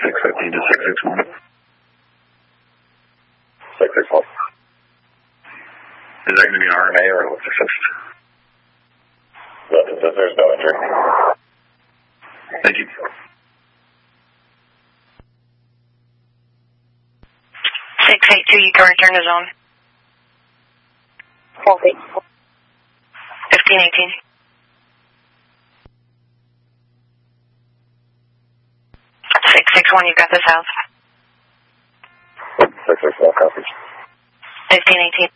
650 to 661. 661. Is that going to be an RMA or what's assist? There's no injury. Thank you. 682, you can return to zone. 1518. 661, you got this house. 661 coverage. 1518.